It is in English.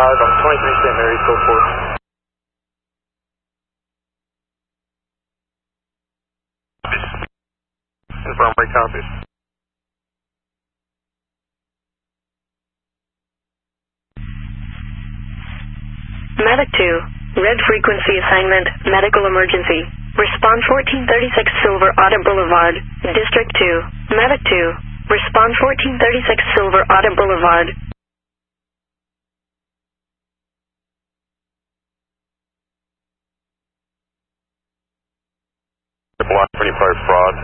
I'm 23 St. Mary's, go for it. Infirmary copies. Medic 2, red frequency assignment, medical emergency. Respond 1436 Silver Auto Boulevard, District 2. Medic 2, respond 1436 Silver Auto Boulevard. Block 25 fraud.